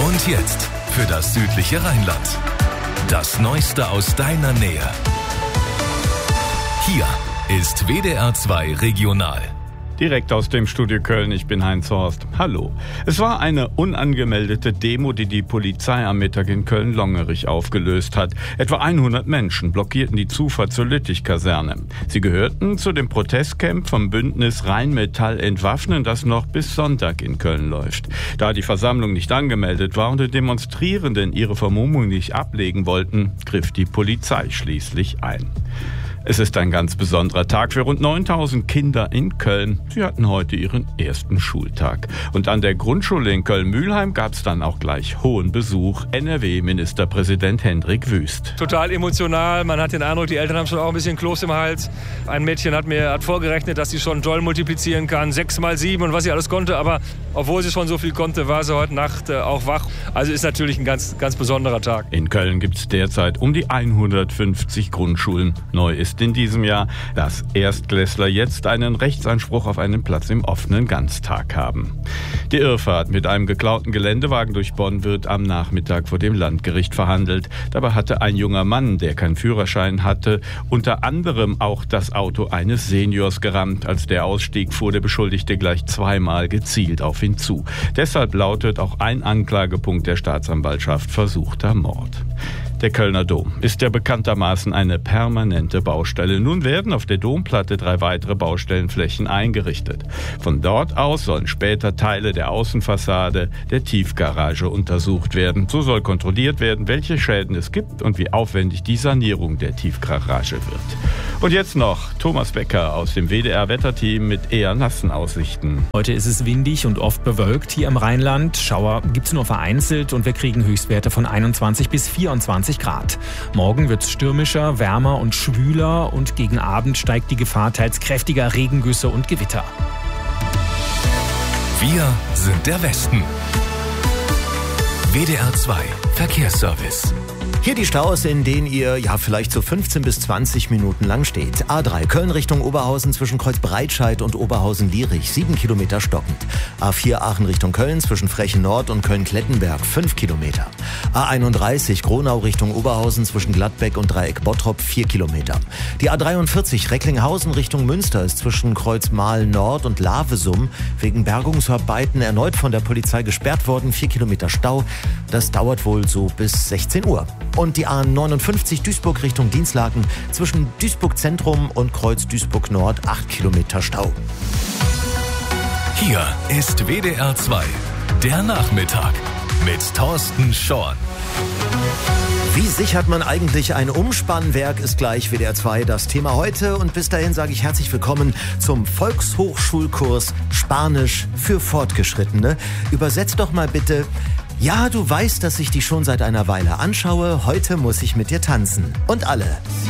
Und jetzt für das südliche Rheinland. Das Neueste aus deiner Nähe. Hier ist WDR 2 Regional. Direkt aus dem Studio Köln, ich bin Heinz Horst. Hallo. Es war eine unangemeldete Demo, die die Polizei am Mittag in Köln-Longerich aufgelöst hat. Etwa 100 Menschen blockierten die Zufahrt zur Lüttich-Kaserne. Sie gehörten zu dem Protestcamp vom Bündnis Rheinmetall entwaffnen, das noch bis Sonntag in Köln läuft. Da die Versammlung nicht angemeldet war und die Demonstrierenden ihre Vermummung nicht ablegen wollten, griff die Polizei schließlich ein. Es ist ein ganz besonderer Tag für rund 9000 Kinder in Köln. Sie hatten heute ihren ersten Schultag. Und an der Grundschule in Köln-Mühlheim gab es dann auch gleich hohen Besuch. NRW-Ministerpräsident Hendrik Wüst. Total emotional. Man hat den Eindruck, die Eltern haben schon auch ein bisschen Kloß im Hals. Ein Mädchen hat vorgerechnet, dass sie schon Joule multiplizieren kann. 6 mal 7 und was sie alles konnte. Aber obwohl sie schon so viel konnte, war sie heute Nacht auch wach. Also ist natürlich ein ganz, ganz besonderer Tag. In Köln gibt es derzeit um die 150 Grundschulen. Neu ist in diesem Jahr, dass Erstklässler jetzt einen Rechtsanspruch auf einen Platz im offenen Ganztag haben. Die Irrfahrt mit einem geklauten Geländewagen durch Bonn wird am Nachmittag vor dem Landgericht verhandelt. Dabei hatte ein junger Mann, der keinen Führerschein hatte, unter anderem auch das Auto eines Seniors gerammt. Als der ausstieg, fuhr der Beschuldigte gleich zweimal gezielt auf ihn zu. Deshalb lautet auch ein Anklagepunkt der Staatsanwaltschaft versuchter Mord. Der Kölner Dom ist ja bekanntermaßen eine permanente Baustelle. Nun werden auf der Domplatte 3 weitere Baustellenflächen eingerichtet. Von dort aus sollen später Teile der Außenfassade der Tiefgarage untersucht werden. So soll kontrolliert werden, welche Schäden es gibt und wie aufwendig die Sanierung der Tiefgarage wird. Und jetzt noch Thomas Becker aus dem WDR-Wetterteam mit eher nassen Aussichten. Heute ist es windig und oft bewölkt hier im Rheinland. Schauer gibt es nur vereinzelt und wir kriegen Höchstwerte von 21 bis 24 Grad. Morgen wird es stürmischer, wärmer und schwüler und gegen Abend steigt die Gefahr teils kräftiger Regengüsse und Gewitter. Wir sind der Westen. WDR 2 Verkehrsservice. Hier die Staus, in denen ihr vielleicht so 15 bis 20 Minuten lang steht. A3 Köln Richtung Oberhausen zwischen Kreuz Breitscheid und Oberhausen-Lierich 7 Kilometer stockend. A4 Aachen Richtung Köln zwischen Frechen Nord und Köln-Klettenberg 5 Kilometer. A31 Gronau Richtung Oberhausen zwischen Gladbeck und Dreieck Bottrop 4 Kilometer. Die A43 Recklinghausen Richtung Münster ist zwischen Kreuz Mahl Nord und Lavesum wegen Bergungsarbeiten erneut von der Polizei gesperrt worden. 4 Kilometer Stau. Das dauert wohl so bis 16 Uhr. Und die A59 Duisburg Richtung Dinslaken zwischen Duisburg Zentrum und Kreuz Duisburg Nord 8 Kilometer Stau. Hier ist WDR 2, der Nachmittag mit Thorsten Schorn. Wie sichert man eigentlich ein Umspannwerk, ist gleich WDR 2 das Thema heute. Und bis dahin sage ich herzlich willkommen zum Volkshochschulkurs Spanisch für Fortgeschrittene. Übersetzt doch mal bitte: Ja, du weißt, dass ich dich schon seit einer Weile anschaue. Heute muss ich mit dir tanzen. Und alle.